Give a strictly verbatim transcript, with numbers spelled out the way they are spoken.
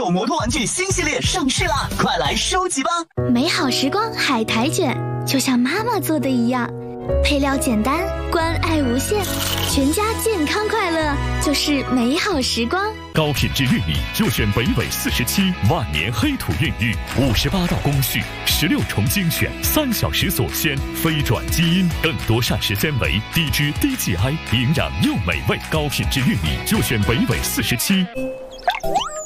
手摩托玩具新系列上市啦，快来收集吧！ 美好时光海苔卷，就像妈妈做的一样，配料简单，关爱无限，全家健康快乐就是美好时光。 高品质玉米就选北纬四十七万年黑土孕育，五十八道工序，十六重精选，三小时锁鲜，非转基因，更多膳食纤维，低脂低 G I， 营养又美味。高品质玉米就选北纬四十七。